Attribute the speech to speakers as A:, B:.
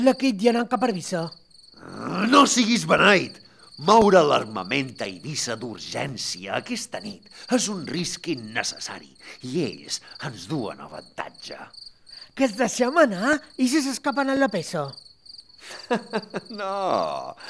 A: l'equip i anant cap a Eivissa.
B: No siguis beneit. Moure l'armament a Eivissa d'urgència aquesta nit és un risc innecessari i ells ens duen avantatge.
A: Que els deixem anar i si s'escapen en la peça.
B: No,